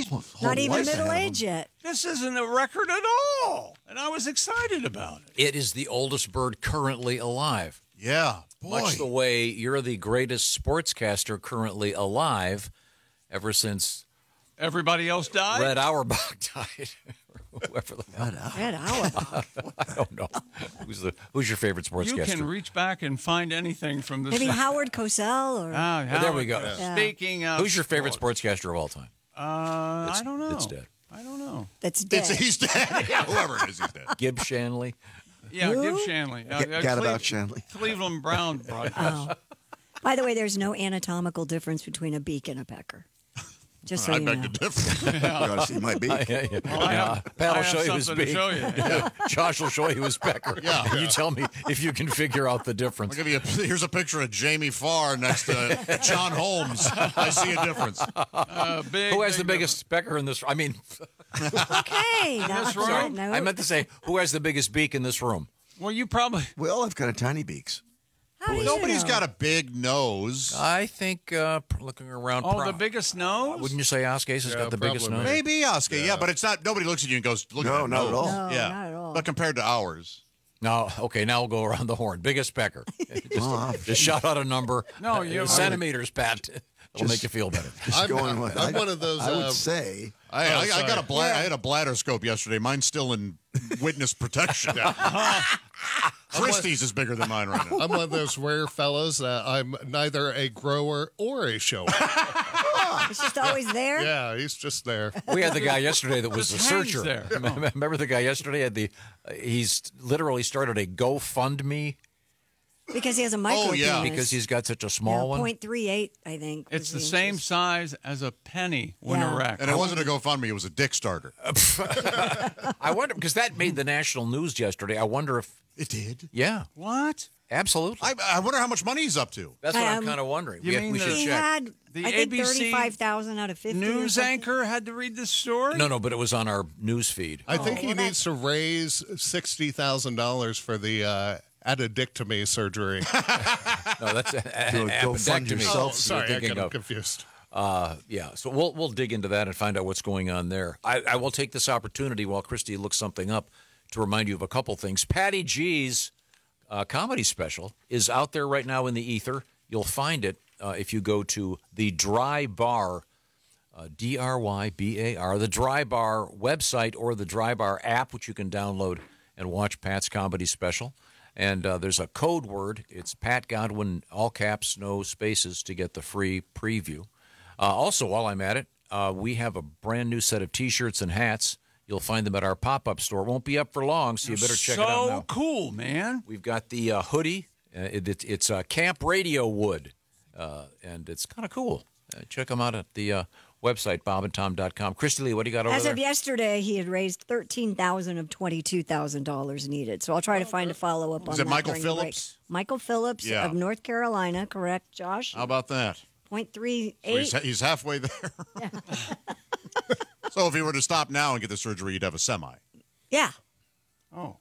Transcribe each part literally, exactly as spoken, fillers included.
Not even life ahead middle of age him. yet. This isn't a record at all. And I was excited about it. It is the oldest bird currently alive. Yeah, boy. Much the way you're the greatest sportscaster currently alive ever since Everybody else died? Red Auerbach died. Whoever the hell. Red Auerbach. I don't know. Who's, the, who's your favorite sportscaster? You can reach back and find anything from the Maybe Howard Cosell or Ah, Oh, there we go. Yeah. Speaking of Who's your favorite sports. sportscaster of all time? Uh, I don't know. It's dead. I don't know. that's dead. It's, he's dead. Yeah, whoever it is, he's dead. Gib Shanley. Yeah, Who? Gib Shanley. Uh, Get, uh, got Cle- about Shanley. Cleveland Brown broadcast. Oh. By the way, there's no anatomical difference between a beak and a pecker. Just so I you beg know. to differ. You ought to see my beak. Yeah, yeah. Well, I Yeah, have- Pat I will have show you his something to beak. show you. Yeah. Josh will show you his pecker. Yeah. You tell me if you can figure out the difference. I'll give you a, here's a picture of Jamie Farr next to John Holmes. I see a difference. Uh, big, Who has the big biggest pecker in this? I mean, Okay. That's room? right. No. I meant to say, who has the biggest beak in this room? difference. Well, you probably. We all have kind of tiny beaks. How do you Nobody's know? got a big nose. I think uh, looking around. Oh, pro- the biggest nose? Wouldn't you say Oscase has Yeah, got the biggest probably. nose? Maybe Oscar, yeah. but it's not. Nobody looks at you and goes, "Look No, at that not at nose." all. No, Yeah, not at all. but compared to ours, No, okay, now we'll go around the horn. Biggest pecker. just, Oh, just shout out a number. No, uh, you- centimeters, Pat. It'll Just- make you feel better. Just I'm- going with. I'm I, one of those, I would uh, say. I, Oh, I, I sorry. got a bla- I had a bladder scope yesterday. Mine's still in witness protection. Christie's is bigger than mine right now. I'm one of those rare fellows that I'm neither a grower or a shower. It's just always there. Yeah, he's just there. We had the guy yesterday that was a Just hangs searcher. there. Remember the guy yesterday had the? Uh, he's literally started a GoFundMe Because he has a micro Oh, yeah. penis. because he's got such a yeah, small one. point three eight, I think. It's was the same inches. size as a penny when Yeah. erect. And it wasn't a GoFundMe; it was a dick starter. I wonder because that made the national news yesterday. I wonder if It did. yeah, What? absolutely. I, I wonder how much money he's up to. That's what I'm Um, kind of wondering. you we mean we the- should He check. had, The I think, A B C thirty-five thousand out of fifty. or News something. anchor had to read this story? No, no, but it was on our news feed. I think he well, needs to raise sixty thousand dollars for the uh, addictomy surgery. No, that's a, a, Do a- go fund appendectomy. yourself. Oh, You're sorry, I thinking got of. confused. Uh, yeah, so we'll we'll dig into that and find out what's going on there. I, I will take this opportunity while Christy looks something up to remind you of a couple things. Patty G's uh, comedy special is out there right now in the ether. You'll find it uh, if you go to the Dry Bar, uh, D R Y B A R, the Dry Bar website or the Dry Bar app, which you can download and watch Pat's comedy special. And uh, there's a code word. It's Pat Godwin, all caps, no spaces, to get the free preview. Uh, also, while I'm at it, uh, we have a brand new set of T-shirts and hats. You'll find them at our pop-up store. It won't be up for long, so you better check so it out now. cool, man. We've got the uh, hoodie. Uh, it, it, it's uh, Camp Radio Wood, uh, and it's kind of cool. Uh, check them out at the uh, website, bob and tom dot com. Christy Lee, what do you got over As there? of yesterday, he had raised thirteen thousand of twenty-two thousand dollars needed. So I'll try to find a follow up on Is that. it Michael during the break. Phillips? Michael Phillips Yeah. of North Carolina, correct, Josh? How about that? Point three So he's, eight. he's halfway there. So if he were to stop now and get the surgery, he'd have a semi. Yeah. Oh.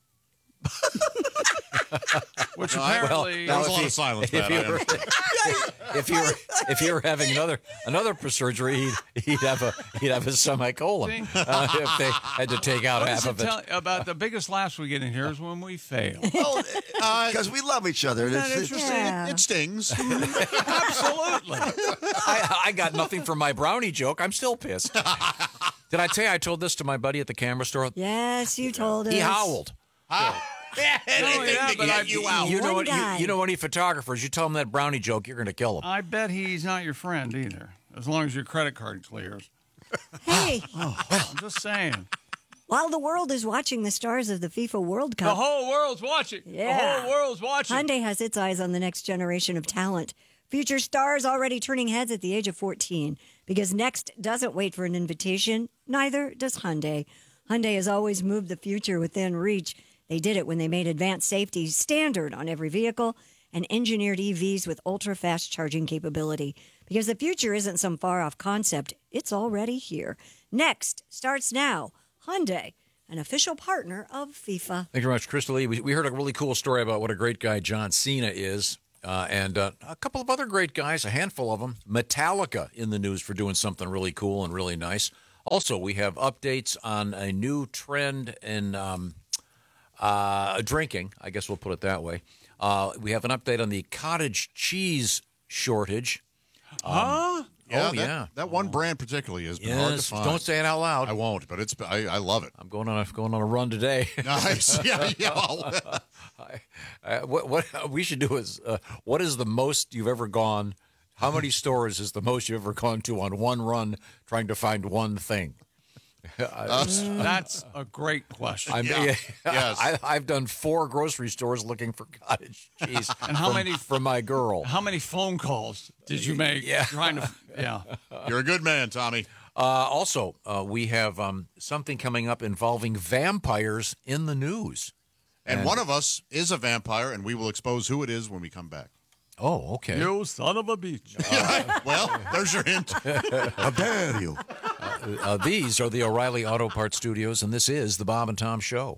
Which No, I- apparently. That was a if lot he- of silence, if Pat. you I were- understand. if you were if you were having another another surgery, he'd, he'd have a he'd have a semicolon uh, if they had to take out What half does it of it. tell about the biggest laughs we get in here is when we fail. Uh, Because we love each other. that It's- it's- interesting? Yeah. It, it stings. Absolutely. I, I got nothing from my brownie joke. I'm still pissed. Did I tell you I told this to my buddy at the camera store? Yes, you told us. He howled. Anything yeah, to but get I- you out. You know One what? You, guy. you know any photographers? You tell them that brownie joke, you're going to kill them. I bet he's not your friend either, as long as your credit card clears. Hey, I'm just saying. while the world is watching the stars of the FIFA World The Cup, whole world's watching. Yeah. The whole world's watching. Hyundai has its eyes on the next generation of talent. Future stars already turning heads at the age of fourteen. Because Next doesn't wait for an invitation, neither does Hyundai. Hyundai has always moved the future within reach. They did it when they made advanced safety standard on every vehicle and engineered E Vs with ultra-fast charging capability. Because the future isn't some far-off concept, it's already here. Next starts now. Hyundai, an official partner of FIFA. Thank you very much, Crystal Lee. We, we heard a really cool story about what a great guy John Cena is. Uh, and uh, a couple of other great guys, a handful of them. Metallica in the news for doing something really cool and really nice. Also, we have updates on a new trend in um, uh, drinking. I guess we'll put it that way. Uh, we have an update on the cottage cheese shortage. Um, Huh? Yeah, oh, that, yeah. That one brand particularly has been hard to Yes, find. don't say it out loud. I won't, but it's I, I love it. I'm going on a going on a run today. Nice. Yeah, yeah. Well, I, I, what, what we should do is, uh, what is the most you've ever gone? How many stores is the most you've ever gone to on one run trying to find one thing? uh, That's a great question. I'm, Yeah. Yes. I, I've done four grocery stores looking for cottage cheese. And how from- many- from my girl? How many phone calls did you make? Yeah. Trying to, yeah. you're a good man, Tommy. Uh, also, uh, we have um, something coming up involving vampires in the news. And one of us is a vampire, and we will expose who it is when we come back. Oh, okay. You son of a bitch. Well, there's your hint. How dare you? Uh, these are the O'Reilly Auto Parts Studios, and this is the Bob and Tom Show.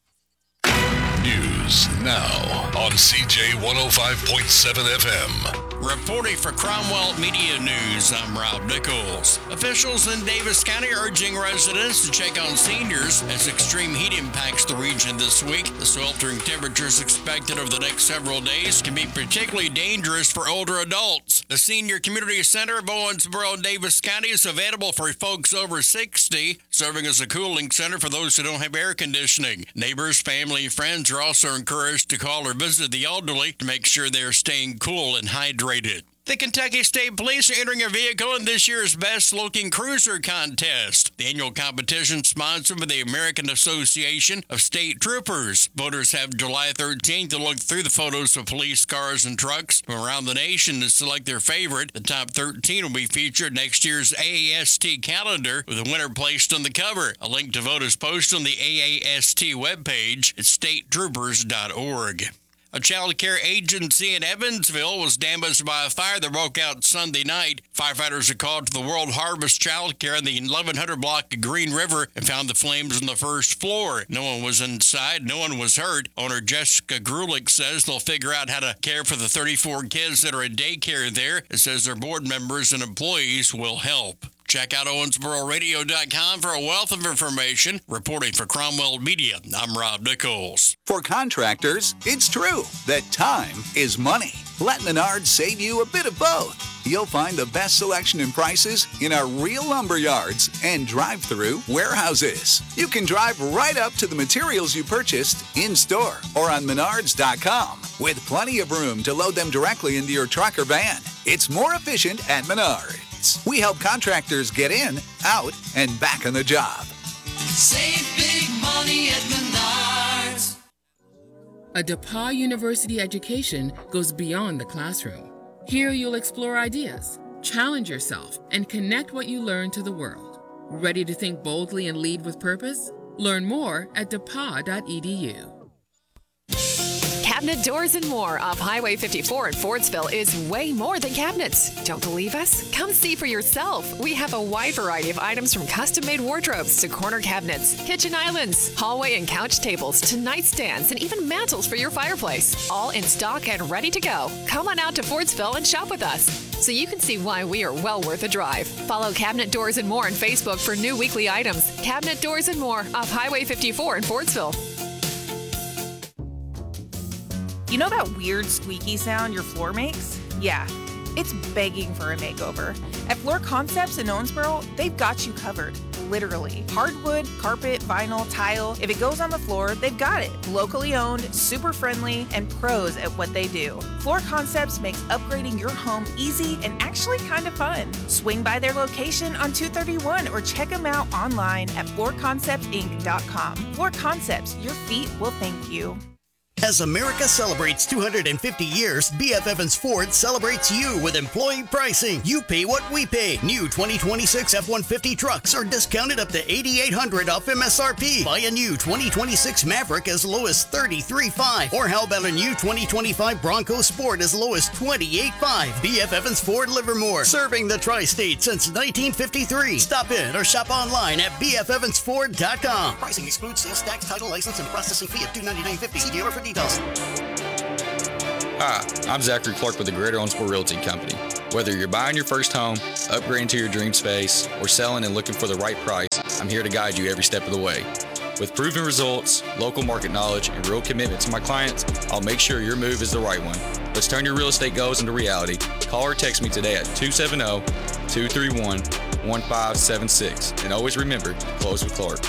News now on C J one oh five point seven F M. Reporting for Cromwell Media News, I'm Rob Nichols. Officials in Davis County urging residents to check on seniors as extreme heat impacts the region this week. The sweltering temperatures expected over the next several days can be particularly dangerous for older adults. The Senior Community Center of Owensboro and Davis County is available for folks over sixty, serving as a cooling center for those who don't have air conditioning. Neighbors, family, and friends are also encouraged to call or visit the elderly to make sure they are staying cool and hydrated. The Kentucky State Police are entering a vehicle in this year's Best Looking Cruiser contest. The annual competition sponsored by the American Association of State Troopers. Voters have July thirteenth to look through the photos of police cars and trucks from around the nation to select their favorite. The top thirteen will be featured next year's A A S T calendar with a winner placed on the cover. A link to vote is posted on the A A S T webpage at state troopers dot org. A child care agency in Evansville was damaged by a fire that broke out Sunday night. Firefighters are called to the World Harvest Child Care in the eleven hundred block of Green River and found the flames on the first floor. No one was inside. No one was hurt. Owner Jessica Grulich says they'll figure out how to care for the thirty-four kids that are in daycare there. It says their board members and employees will help. Check out Owensboro Radio dot com for a wealth of information. Reporting for Cromwell Media, I'm Rob Nichols. For contractors, it's true that time is money. Let Menards save you a bit of both. You'll find the best selection and prices in our real lumber yards and drive-through warehouses. You can drive right up to the materials you purchased in-store or on Menards dot com with plenty of room to load them directly into your truck or van. It's more efficient at Menards. We help contractors get in, out, and back on the job. Save big money at Menards. A DePauw University education goes beyond the classroom. Here you'll explore ideas, challenge yourself, and connect what you learn to the world. Ready to think boldly and lead with purpose? Learn more at D E P A U dot E D U. Cabinet Doors and More off Highway fifty-four in Fordsville is way more than cabinets. Don't believe us? Come see for yourself. We have a wide variety of items from custom-made wardrobes to corner cabinets, kitchen islands, hallway and couch tables to nightstands and even mantles for your fireplace. All in stock and ready to go. Come on out to Fordsville and shop with us so you can see why we are well worth a drive. Follow Cabinet Doors and More on Facebook for new weekly items. Cabinet Doors and More off Highway fifty-four in Fordsville. You know that weird squeaky sound your floor makes? Yeah, it's begging for a makeover. At Floor Concepts in Owensboro, they've got you covered. Literally. Hardwood, carpet, vinyl, tile. If it goes on the floor, they've got it. Locally owned, super friendly, and pros at what they do. Floor Concepts makes upgrading your home easy and actually kind of fun. Swing by their location on two thirty-one or check them out online at floor concepts inc dot com. Floor Concepts, your feet will thank you. As America celebrates two hundred fifty years, B F Evans Ford celebrates you with employee pricing. You pay what we pay. New twenty twenty-six F one fifty trucks are discounted up to eight thousand eight hundred dollars off M S R P. Buy a new twenty twenty-six Maverick as low as thirty-three thousand five hundred dollars. Or how about a new twenty twenty-five Bronco Sport as low as twenty-eight thousand five hundred dollars. B F Evans Ford Livermore, serving the tri-state since nineteen fifty-three. Stop in or shop online at B F Evans Ford dot com. Pricing excludes sales tax, title, license, and processing fee of two hundred ninety-nine dollars and fifty cents. See dealer for details. Hi, I'm Zachary Clark with the Greater Owensboro Realty Company. Whether you're buying your first home, upgrading to your dream space, or selling and looking for the right price, I'm here to guide you every step of the way. With proven results, local market knowledge, and real commitment to my clients, I'll make sure your move is the right one. Let's turn your real estate goals into reality. Call or text me today at two seven zero, two three one, one five seven six. And always remember, close with Clark.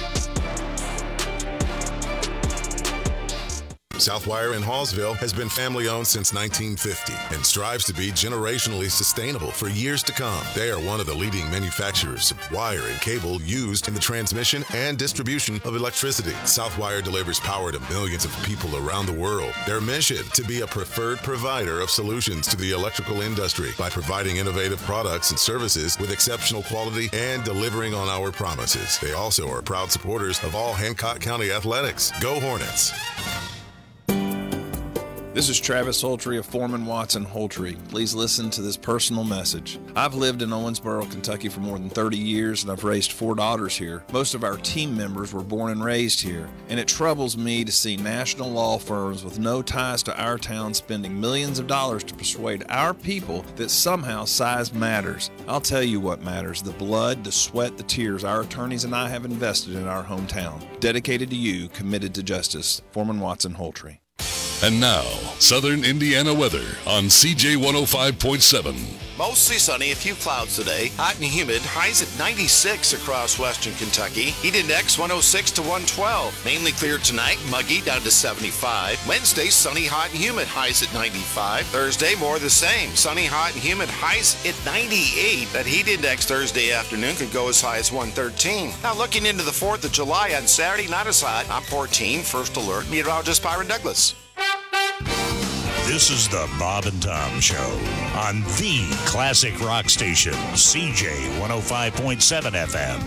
Southwire in Hallsville has been family-owned since nineteen fifty and strives to be generationally sustainable for years to come. They are one of the leading manufacturers of wire and cable used in the transmission and distribution of electricity. Southwire delivers power to millions of people around the world. Their mission, to be a preferred provider of solutions to the electrical industry by providing innovative products and services with exceptional quality and delivering on our promises. They also are proud supporters of all Hancock County athletics. Go Hornets! This is Travis Holtry of Foreman Watson Holtry. Please listen to this personal message. I've lived in Owensboro, Kentucky for more than thirty years, and I've raised four daughters here. Most of our team members were born and raised here, and it troubles me to see national law firms with no ties to our town spending millions of dollars to persuade our people that somehow size matters. I'll tell you what matters: the blood, the sweat, the tears our attorneys and I have invested in our hometown. Dedicated to you, committed to justice. Foreman Watson Holtry. And now, Southern Indiana weather on C J one oh five point seven. Mostly sunny, a few clouds today. Hot and humid. Highs at ninety-six across western Kentucky. Heat index one oh six to one twelve. Mainly clear tonight. Muggy down to seventy-five. Wednesday, sunny, hot and humid. Highs at ninety-five. Thursday, more the same. Sunny, hot and humid. Highs at ninety-eight. That heat index Thursday afternoon could go as high as one thirteen. Now looking into the fourth of July on Saturday, not as hot. I'm fourteen. First alert. Meteorologist Byron Douglas. This is the Bob and Tom Show on the classic rock station, C J one oh five point seven F M.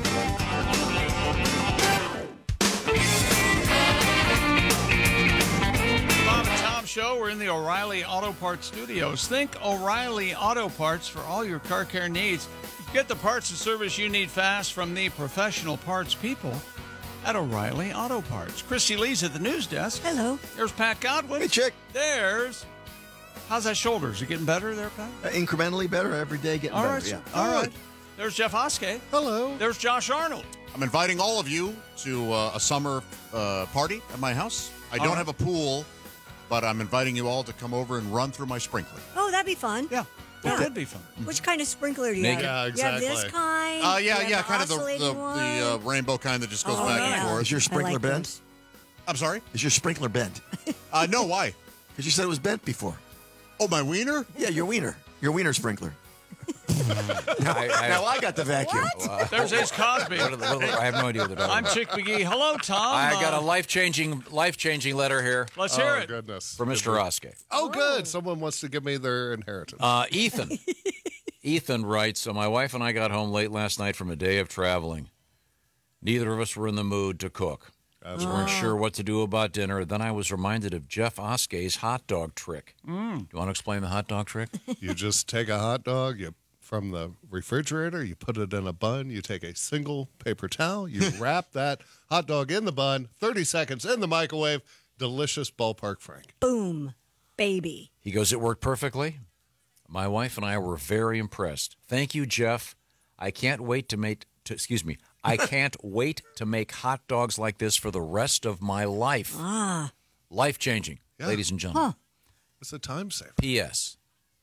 Bob and Tom Show. We're in the O'Reilly Auto Parts studios. Think O'Reilly Auto Parts for all your car care needs. Get the parts and service you need fast from the professional parts people at O'Reilly Auto Parts. Christy Lee's at the news desk. Hello. There's Pat Godwin. Hey, Chick. There's... How's that shoulder? Is it getting better there, Pat? Uh, incrementally better every day, getting all better. Right, Yeah. all right. There's Jeff Oskey. Hello. There's Josh Arnold. I'm inviting all of you to uh, a summer uh, party at my house. I don't right. have a pool, but I'm inviting you all to come over and run through my sprinkler. Oh, that'd be fun. Yeah. Yeah. It could be fun. Which kind of sprinkler do you Make have? it- Yeah, exactly. You have this kind? Uh, You yeah, have yeah, the kind of the oscillating the, one? the uh, rainbow kind that just goes Oh, back yeah. and forth. Is your sprinkler like bent? those. I'm sorry? Is your sprinkler bent? Uh, no, why? Because you said it was bent before. Oh, my wiener? Yeah, your wiener. Your wiener sprinkler. now, I- I- now I got the vacuum. There's Ace Cosby. What are the- what are the- I have no idea what they're talking I'm about. Chick McGee. Hello, Tom. I got a Uh, life-changing, life-changing letter here Let's hear oh, it. goodness. from Mister Oskey. Oh, good. Someone wants to give me their inheritance. Uh, Ethan. Ethan writes, so my wife and I got home late last night from a day of traveling. Neither of us were in the mood to cook. That's We weren't sure what to do about dinner. Then I was reminded of Jeff Oskey's hot dog trick. Mm. Do you want to explain the hot dog trick? You just take a hot dog, you from the refrigerator, you put it in a bun, you take a single paper towel, you wrap that hot dog in the bun, thirty seconds in the microwave, delicious ballpark Frank. Boom. Baby. He goes, it worked perfectly. My wife and I were very impressed. Thank you, Jeff. I can't wait to make, to, excuse me, I can't wait to make hot dogs like this for the rest of my life. Ah. Life-changing, Yeah. ladies and gentlemen. Huh. It's a time saver. P S.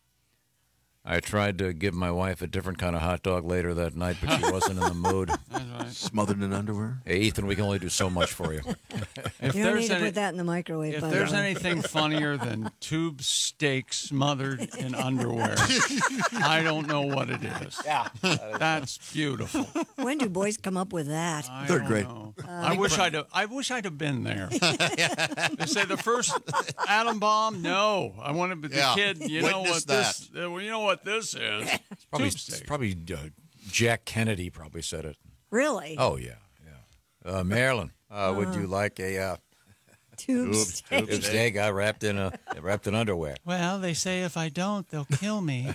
I tried to give my wife a different kind of hot dog later that night, but she wasn't in the mood. Smothered in underwear? Hey, Ethan, we can only do so much for you. If You don't there's need to any, put that in the microwave. if by there's the way. anything funnier than tube steak smothered in underwear, I don't know what it is. Yeah. That's beautiful. When do boys come up with that? I Third don't grade. know. I wish I'd have, I wish I'd have been there. They say the first atom bomb. No, I want to be the Yeah. kid. You know Witness what this? uh, You know what this is? It's probably, Tube it's steak. probably uh, Jack Kennedy probably said it. Really? Oh, yeah, yeah. Uh, Marilyn, uh, would you like a uh, Tube Tube- steak. tube tube steak uh, wrapped in a wrapped in underwear? Well, they say if I don't, they'll kill me.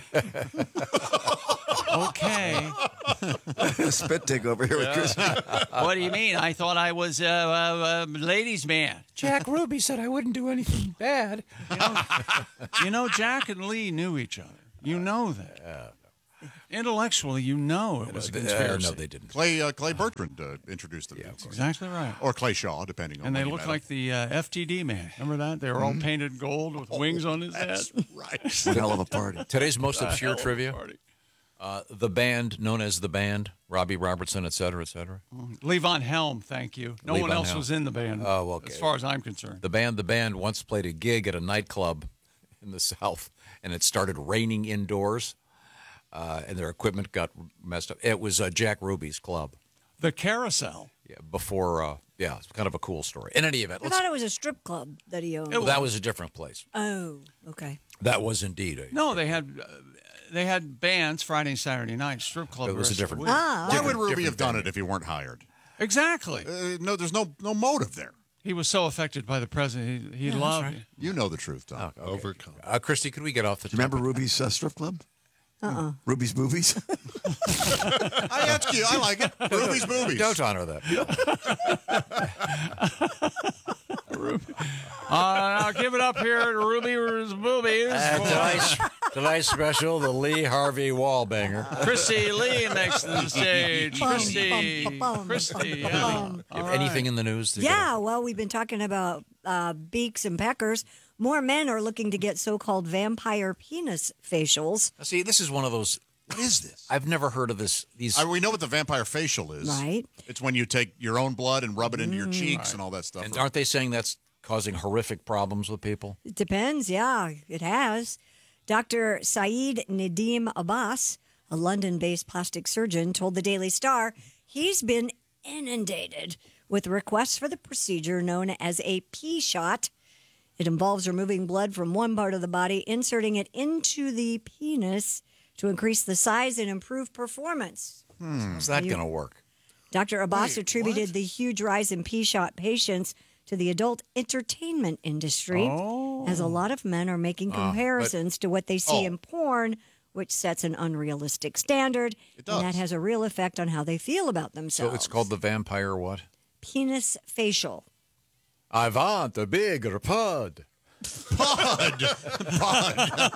Okay. Spit take over here with Chris. What do you mean? I thought I was a uh, uh, ladies' man. Jack Ruby said I wouldn't do anything bad. You know, you know, Jack and Lee knew each other. You know that. Uh, Intellectually, you know it was a conspiracy. Uh, no, they didn't. Clay uh, Clay Bertrand uh, introduced them. Yeah, that's exactly right. Or Clay Shaw, depending on. And they when you look met like him. the uh, F T D man. Remember that? They were all Mhm. painted gold with wings on his head. That's right. Hell of a party. Today's most A obscure hell of a trivia. party. Uh, the band known as the band, Robbie Robertson, et cetera, et cetera. Levon Helm, thank you. No Levon one else Helm. was in the band. Oh, okay. As far as I'm concerned. The band, the band once played a gig at a nightclub in the South, and it started raining indoors, uh, and their equipment got messed up. It was uh, Jack Ruby's club. The Carousel. Yeah, before, uh, yeah, it's kind of a cool story. In any event, I let's, thought it was a strip club that he owned. well, that was a different place. Oh, okay. That was indeed a. No, they had uh, they had bands Friday and Saturday night, strip club. It was the a rest of the different- week. Ah, Why okay. would Ruby different have done venue. it if he weren't hired? Exactly. Uh, no, there's no no motive there. He was so affected by the president. He, he Yeah, that's loved right. it. You know the truth, Tom. Okay. Overcome. Uh, Christy, could we get off the Do you remember topic? Ruby's uh, strip club? Uh-uh. Ruby's movies? I, that's cute. I like it. Ruby's movies. Don't honor that. Uh, now give it up here at Ruby's Boobies. Uh, for tonight's, tonight's special, the Lee Harvey Wallbanger. Christy Lee next to the stage. Bum, Christy. bum, bum, Christy. bum, Yeah. bum. All Anything right. in the news? to get Yeah, well, we've been talking about uh, beaks and peckers. More men are looking to get so-called vampire penis facials. Now, see, this is one of those. What is this? I've never heard of this. These. I, we know what the vampire facial is. Right. It's when you take your own blood and rub it into your cheeks and all that stuff. and aren't they saying that's causing horrific problems with people? It depends. Yeah, it has. Doctor Saeed Nadim Abbas, a London-based plastic surgeon, told the Daily Star he's been inundated with requests for the procedure known as a P shot. It involves removing blood from one part of the body, inserting it into the penis to increase the size and improve performance. How's that going to work? Doctor Abbas Wait, attributed what? the huge rise in P-shot patients to the adult entertainment industry, Oh. as a lot of men are making comparisons to what they see Oh. in porn, which sets an unrealistic standard, It and that does. has a real effect on how they feel about themselves. So it's called the vampire what? penis facial. I want a bigger pod. Pod. Pod.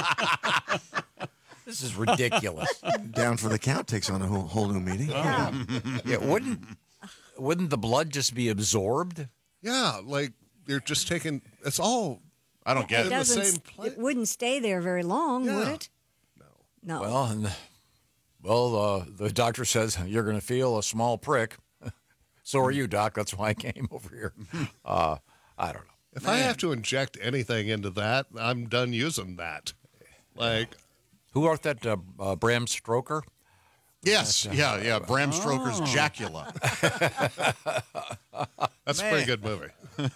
This is ridiculous. Down for the count takes on a whole, whole new meaning. Yeah. Yeah, wouldn't wouldn't the blood just be absorbed? Yeah, like you're just taking. It's all. I don't get It it. the doesn't. same s- place. It wouldn't stay there very long, would Yeah. it? No. Well, and well, uh, the doctor says you're going to feel a small prick. So are you, Doc. That's why I came over here. Uh, I don't know. If I have to inject anything into that, I'm done using that. Like, Who wrote that? Uh, uh, Bram Stoker. Yes. Yeah. Yeah. Bram Stoker's Oh. Jacula. that's a pretty good movie.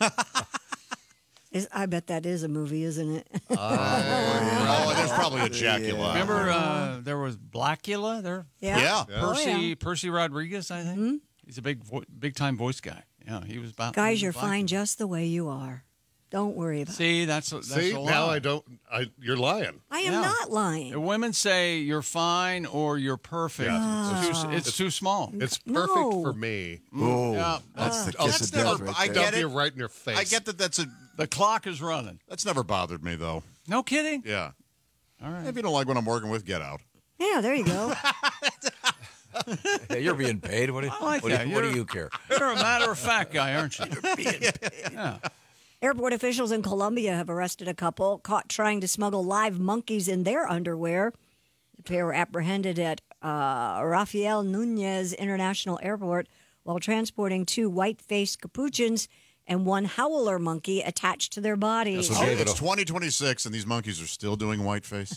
Is, I bet that is a movie, isn't it? Oh, there's probably a Jacula. Remember, uh, there was Blackula there. yeah. Yeah. Oh, Percy yeah. Percy Rodriguez, I think. Mm-hmm. He's a big vo- big time voice guy. Yeah, he was about. Guys, he you're was fine Blackula. just the way you are. Don't worry about it. See, that's a, that's See, a now lie. I don't. I you're lying. I am Yeah. not lying. The women say you're fine or you're perfect. It's, too, it's too small. It's perfect No. for me. Oh, Yeah. that's the Oh, kiss that's of death never- right I there. get Dump it. you right in your face. I get that. That's a. The clock is running. That's never bothered me though. No kidding. Yeah. All right. If you don't like what I'm working with, get out. Yeah, there you go. Yeah, you're being paid. What do, I like what do- that. what do You're- you care? You're a matter of fact guy, aren't you? Yeah. Airport officials in Colombia have arrested a couple caught trying to smuggle live monkeys in their underwear. The pair were apprehended at uh, Rafael Nunez International Airport while transporting two white-faced capuchins and one howler monkey attached to their bodies. so Oh, David, it's twenty twenty-six and these monkeys are still doing whiteface.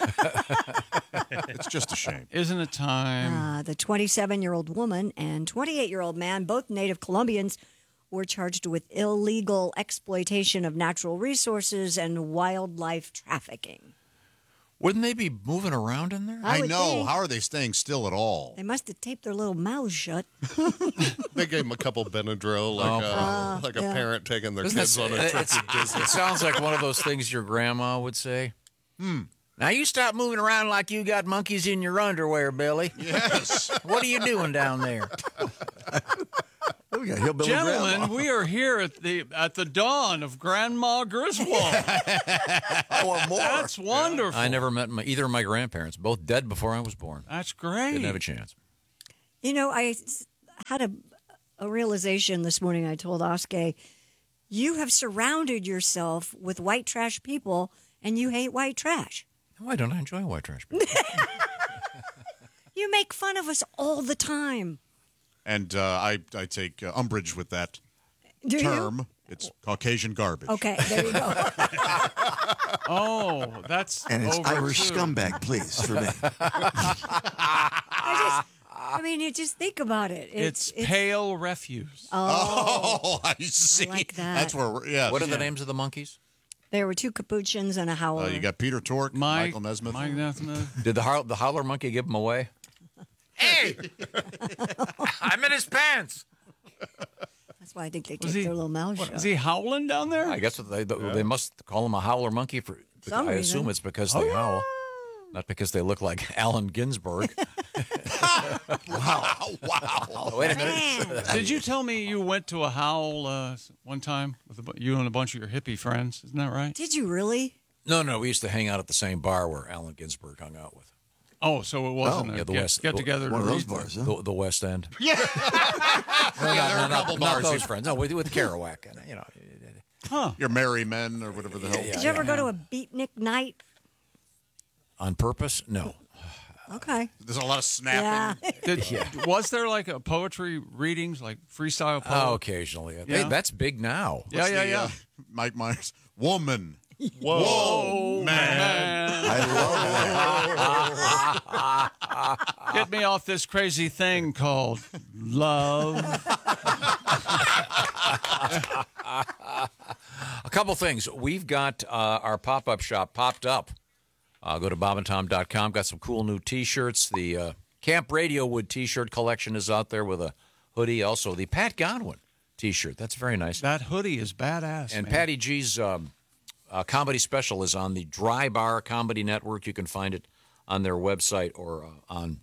It's just a shame. Isn't it time? Uh, the twenty-seven-year-old woman and twenty-eight-year-old man, both native Colombians, were charged with illegal exploitation of natural resources and wildlife trafficking. Wouldn't they be moving around in there? I I would know. think. How are they staying still at all? They must have taped their little mouths shut. They gave him a couple Benadryl, like Oh. a, Uh, like a yeah. parent taking their Isn't kids that- on a trip it's- to Disney. it sounds like one of those things your grandma would say. Hmm. Now you stop moving around like you got monkeys in your underwear, Billy. Yes. What are you doing down there? we got Hillbilly Gentlemen, Grandma. we are here at the at the dawn of Grandma Griswold. I want more. That's wonderful. I never met my, either of my grandparents, both dead before I was born. That's great. Didn't have a chance. You know, I s- had a, a realization this morning. I told Oskay, you have surrounded yourself with white trash people, and you hate white trash. No, I don't. I enjoy white trash. You make fun of us all the time. And uh, I, I take uh, umbrage with that Do you? term. It's Caucasian garbage. Okay, there you go. Oh, that's And it's over Irish too. scumbag, please, for me. I just, I mean, you just think about it. It's, pale refuse. Oh, Oh, I see. like that. That's where we're, yeah. What are the names of the monkeys? there were two capuchins and a howler. Uh, you got Peter Tork, Mike, Michael Nesmith. Mike Nesmith. Did the howl, the howler monkey give them away? Hey! I'm in his pants. That's why I think they Was keep he- their little mouths What, shut. is he howling down there? I guess they they must call him a howler monkey for. Some I reason. assume it's because they Oh, howl, not because they look like Allen Ginsberg. Wow. Wow. Wait a minute. Did you tell me you went to a howl uh, one time with a, bu- you and a bunch of your hippie friends? Isn't that right? Did you really? No, no, we used to hang out at the same bar where Allen Ginsberg hung out with. Oh, so it wasn't Oh, a yeah, the get, West- get together. One to of those read bars, huh? The, the West End. Yeah. No, Yeah, there are no, a no, couple not bars. those friends. No, with, with Kerouac. And, you know, Huh. Your merry men or whatever the hell. Did you ever go to a beatnik night? on purpose? No. Okay. There's a lot of snapping. Yeah. Did, Was there like a poetry readings, like freestyle poetry? Oh, occasionally. Hey, Yeah. that's big now. Yeah, yeah, the, yeah. uh, Mike Myers. Woman. Whoa, Whoa, man. I love that. Get me off this crazy thing called love. A couple things. We've got uh, our pop-up shop popped up. Uh, go to bob and tom dot com. Got some cool new T-shirts. The uh, Camp Radio Wood T-shirt collection is out there with a hoodie. Also, the Pat Godwin T-shirt. That's very nice. That hoodie is badass. And man. Patty G's um, uh, comedy special is on the Dry Bar Comedy Network. You can find it on their website or uh, on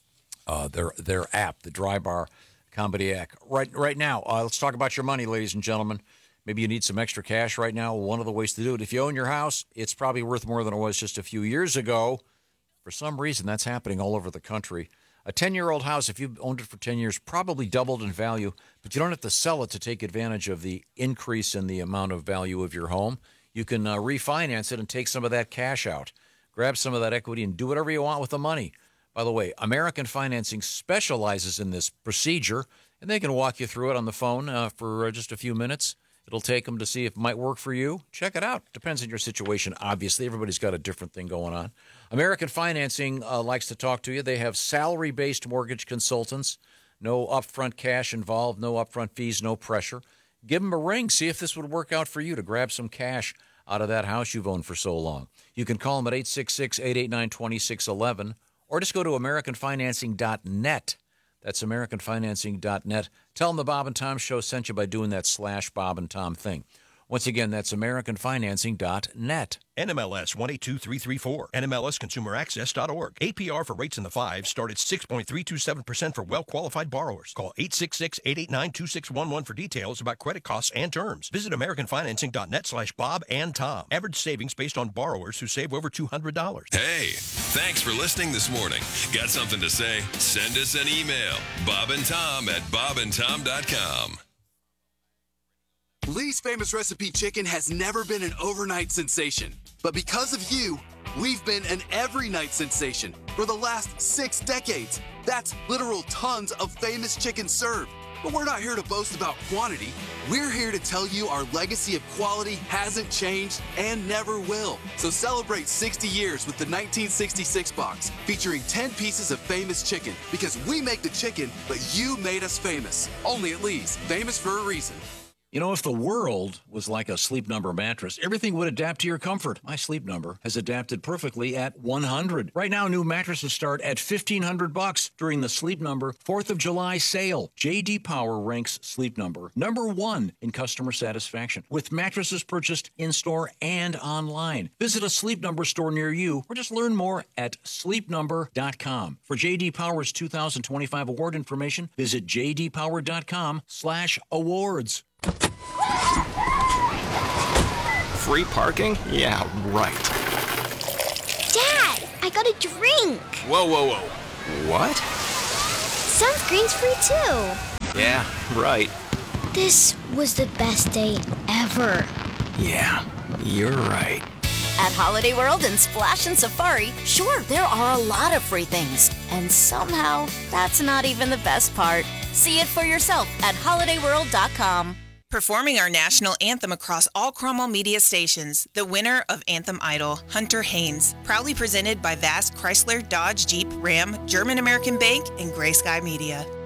uh, their their app, the Dry Bar Comedy app. Right, right now, uh, let's talk about your money, ladies and gentlemen. Maybe you need some extra cash right now. One of the ways to do it, if you own your house, it's probably worth more than it was just a few years ago. For some reason, that's happening all over the country. A ten-year-old house, if you've owned it for ten years, probably doubled in value, but you don't have to sell it to take advantage of the increase in the amount of value of your home. You can uh, refinance it and take some of that cash out. Grab some of that equity and do whatever you want with the money. By the way, American Financing specializes in this procedure, and they can walk you through it on the phone uh, for uh, just a few minutes. It'll take them to see if it might work for you. Check it out. Depends on your situation, obviously. Everybody's got a different thing going on. American Financing uh, likes to talk to you. They have salary-based mortgage consultants. No upfront cash involved, no upfront fees, no pressure. Give them a ring. See if this would work out for you to grab some cash out of that house you've owned for so long. You can call them at eight six six, eight eight nine, two six one one or just go to american financing dot net. That's american financing dot net. Tell them the Bob and Tom Show sent you by doing that slash Bob and Tom thing. Once again, that's american financing dot net. N M L S one eight two three three four, N M L S consumer access dot org. A P R for rates in the fives start at six point three two seven percent for well-qualified borrowers. Call eight six six, eight eight nine, two six one one for details about credit costs and terms. Visit american financing dot net slash Bob and Tom. Average savings based on borrowers who save over two hundred dollars. Hey, thanks for listening this morning. Got something to say? Send us an email. Bob and Tom at bob and tom dot com. Lee's Famous Recipe Chicken has never been an overnight sensation. But because of you, we've been an every night sensation for the last six decades. That's literal tons of famous chicken served. But we're not here to boast about quantity. We're here to tell you our legacy of quality hasn't changed and never will. So celebrate sixty years with the nineteen sixty-six box, featuring ten pieces of famous chicken. Because we make the chicken, but you made us famous. Only at Lee's, famous for a reason. You know, if the world was like a Sleep Number mattress, everything would adapt to your comfort. My Sleep Number has adapted perfectly at one hundred. Right now, new mattresses start at fifteen hundred bucks during the Sleep Number fourth of July sale. J D Power ranks Sleep Number number one in customer satisfaction with mattresses purchased in-store and online. Visit a Sleep Number store near you or just learn more at sleep number dot com. For J D Power's two thousand twenty-five award information, visit j d power dot com slash awards. Free parking? Yeah, right. Dad, I got a drink. Whoa, whoa, whoa. What? Sunscreen's free too. Yeah, right. This was the best day ever. Yeah, you're right. At Holiday World and Splash and Safari, sure, there are a lot of free things. And somehow, that's not even the best part. See it for yourself at holiday world dot com. Performing our national anthem across all Cromwell media stations, the winner of Anthem Idol, Hunter Haynes, proudly presented by Vast Chrysler, Dodge, Jeep, Ram, German American Bank, and Gray Sky Media.